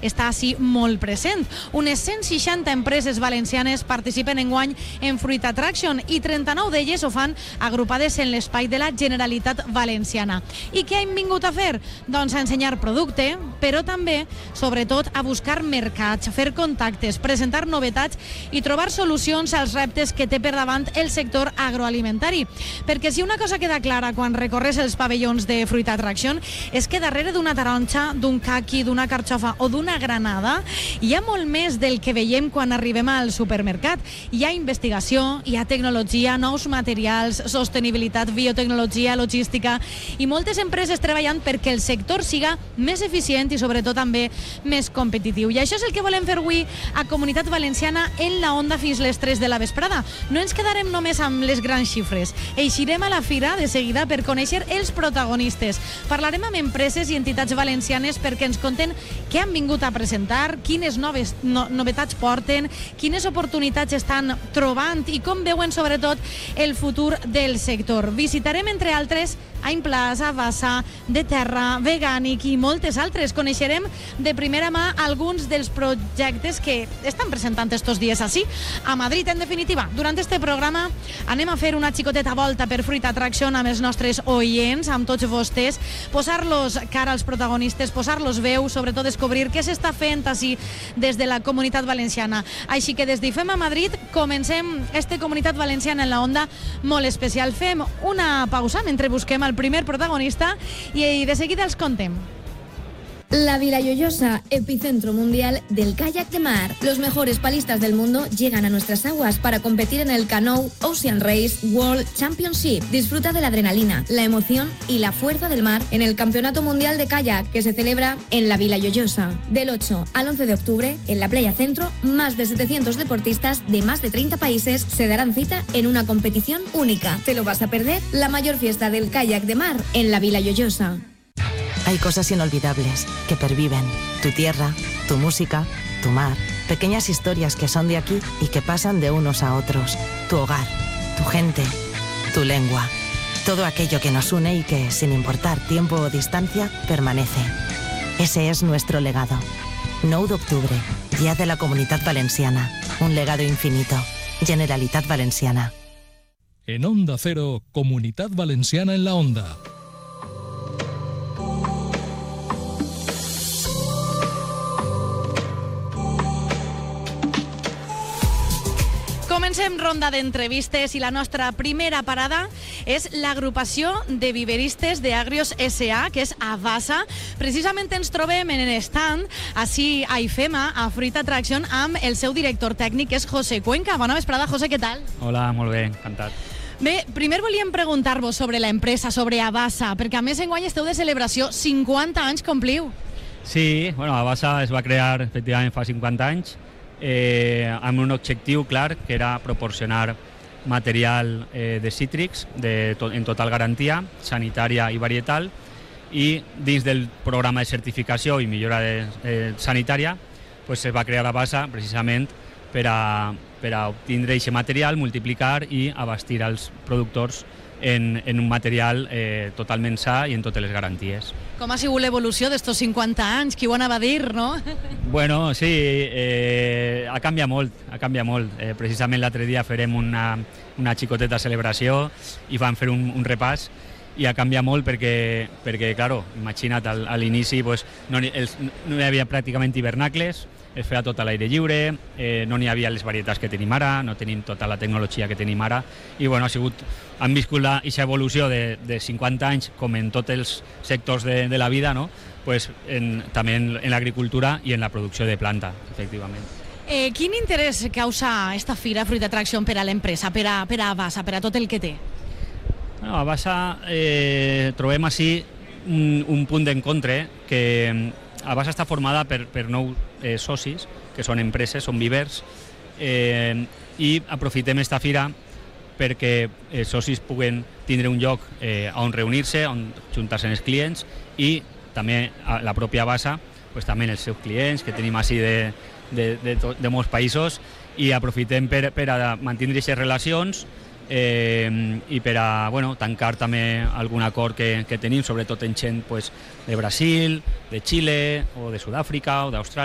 està així molt present. Unes 160 empreses valencianes participen enguany en Fruit Attraction i 39 d'elles ho fan agrupades en l'espai de la Generalitat Valenciana. I què hem vingut a fer? Doncs a ensenyar producte, però també, sobretot, a buscar mercats, fer contactes, presentar novetats i trobar solucions als reptes que té per davant el sector agroalimentari. Perquè si una cosa queda clara quan recorres els pavellons de Fruit Attraction és que darrere d'una taronja, d'un caqui, d'una carxofa o d'una granada hi ha molt més del que veiem quan arribem al supermercat. Hi ha investigació, hi ha tecnologia, nous materials, sostenibilitat, biotecnologia, logística i moltes empreses treballant perquè el sector siga més eficient i sobretot també més competitiu. I això és el que volem fer avui a Comunitat Valenciana en la Onda fins les 3 de la vesprada. No ens quedarem només amb les grans xifres. Eixirem a la fira de seguida per conèixer els protagonistes. Parlarem amb empreses i entitats valencianes perquè ens conten què han vingut a presentar, quines novetats porten, quines oportunitats estan trobant i com veuen sobretot el futur del sector. Visitarem, entre altres, Aimplàs, Avasa, De Terra, Vegànic i moltes altres. Coneixerem de primera mà alguns dels projectes que estan presentant estos dies així a Madrid. En definitiva, durant este programa anem a fer una xicoteta volta per Fruit Attraction amb els nostres oients, amb tots vostès, posar-los cara als protagonistes, posar-los veu, sobretot descobrir què s'està fent així des de la Comunitat Valenciana. Així que des d'IFEM a Madrid comencem este Comunitat Valenciana en la Onda molt especial. Fem una pausa mentre busquem el primer protagonista i de seguida els contem. La Vila Lloyosa, epicentro mundial del kayak de mar. Los mejores palistas del mundo llegan a nuestras aguas para competir en el Canoe Ocean Race World Championship. Disfruta de la adrenalina, la emoción y la fuerza del mar en el Campeonato Mundial de Kayak que se celebra en la Vila Lloyosa. Del 8 al 11 de octubre, en la Playa Centro, más de 700 deportistas de más de 30 países se darán cita en una competición única. ¿Te lo vas a perder? La mayor fiesta del kayak de mar en la Vila Lloyosa. Hay cosas inolvidables que perviven. Tu tierra, tu música, tu mar. Pequeñas historias que son de aquí y que pasan de unos a otros. Tu hogar, tu gente, tu lengua. Todo aquello que nos une y que, sin importar tiempo o distancia, permanece. Ese es nuestro legado. 9 de octubre, Día de la Comunitat Valenciana. Un legado infinito. Generalitat Valenciana. En Onda Cero, Comunitat Valenciana en la Onda. Comencem ronda d'entrevistes i la nostra primera parada és l'agrupació de viveristes d'Agrios S.A., que és Avasa. Precisament ens trobem en l'estand, així a IFEMA, a Fruit Attraction, amb el seu director tècnic, que és José Cuenca. Bona vesprada, José, què tal? Hola, molt bé, encantat. Bé, primer volíem preguntar-vos sobre la empresa, sobre Avasa, perquè a més enguany esteu de celebració, 50 anys compliu. Sí, bueno, Avasa es va crear efectivament fa 50 anys, amb un objectiu clar, que era proporcionar material de cítrics en total garantia, sanitària i varietal, i dins del programa de certificació i millora sanitària pues es va crear Avasa precisament per a obtindre aquest material, multiplicar i abastir als productors en un material totalment sa i en totes les garanties. Com ha sigut l'evolució d'estos 50 anys? Qui ho anava a dir, no? Bueno, sí, ha canviat molt. Precisament l'altre dia farem una xicoteta celebració i vam fer un repàs i ha canviat molt perquè claro, imagina't, a l'inici pues, no hi havia pràcticament hivernacles, es feia tot a l'aire lliure, no n'hi havia les varietats que tenim ara, no tenim tota la tecnologia que tenim ara, i bueno, han viscut aquesta evolució de 50 anys, com en tots els sectors de la vida, no? Pues també en l'agricultura i en la producció de planta, efectivament. Quin interès causa esta fira Fruit Attraction per a l'empresa, per a Avasa, per a tot el que té? Bueno, a Avasa trobem així un punt d'encontre, que Avasa està formada per 9 socis, que són empreses, són vivers, i aprofitem esta fira perquè els socis puguen tindre un lloc on reunir-se, on juntar-se els clients, i també la pròpia Avasa, pues, també els seus clients, que tenim així de molts països, i aprofitem per a mantenir aquestes relacions i per a tancar també algun acord que tenim, sobretot en gent de Brasil, de Xile o de Sud-àfrica o d'Austràlia.